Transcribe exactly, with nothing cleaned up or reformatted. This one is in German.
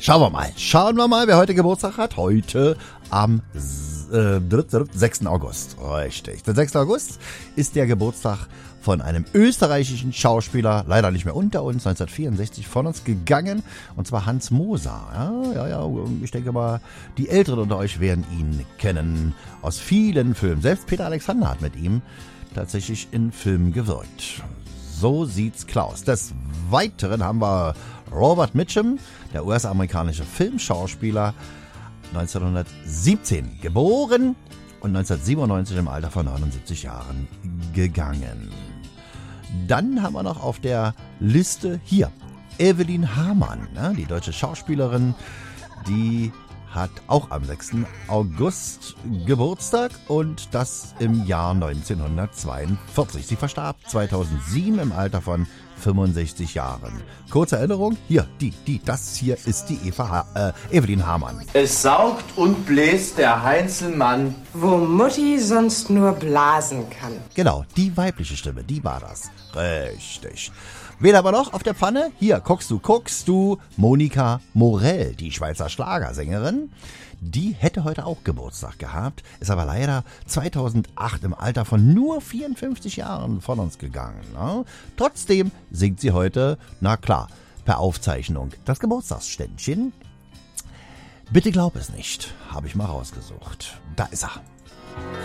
Schauen wir mal. Schauen wir mal, wer heute Geburtstag hat. Heute am äh, sechsten August. Richtig. Der sechste August ist der Geburtstag von einem österreichischen Schauspieler, leider nicht mehr unter uns, neunzehnhundertvierundsechzig von uns gegangen, und zwar Hans Moser. Ja, ja, ja, ich denke mal, die Älteren unter euch werden ihn kennen aus vielen Filmen. Selbst Peter Alexander hat mit ihm tatsächlich in Filmen gewirkt. So sieht's Klaus. Des Weiteren haben wir Robert Mitchum, der U S-amerikanische Filmschauspieler, neunzehnhundertsiebzehn geboren und neunzehnhundertsiebenundneunzig im Alter von neunundsiebzig Jahren gegangen. Dann haben wir noch auf der Liste hier Evelyn Hamann, ne, die deutsche Schauspielerin, die hat auch am sechsten August Geburtstag und das im Jahr neunzehnhundertzweiundvierzig. Sie verstarb zweitausendsieben im Alter von fünfundsechzig Jahren. Kurze Erinnerung, hier, die, die, das hier ist die Eva ha äh, Evelyn Hamann. Es saugt und bläst der Heinzelmann, wo Mutti sonst nur blasen kann. Genau, die weibliche Stimme, die war das. Richtig. Wen aber noch auf der Pfanne? Hier, guckst du, guckst du, Monika Morell, die Schweizer Schlagersängerin. Die hätte heute auch Geburtstag gehabt, ist aber leider zweitausendacht im Alter von nur vierundfünfzig Jahren von uns gegangen. Ne? Trotzdem singt sie heute, na klar, per Aufzeichnung das Geburtstagsständchen. Bitte glaub es nicht, habe ich mal rausgesucht. Da ist er.